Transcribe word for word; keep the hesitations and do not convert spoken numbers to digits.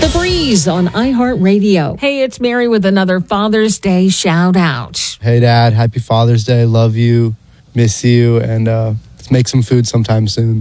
The Breeze on iHeartRadio. Hey, it's Mary with another Father's Day shout out. Hey, Dad. Happy Father's Day. Love you. Miss you. And uh, let's make some food sometime soon.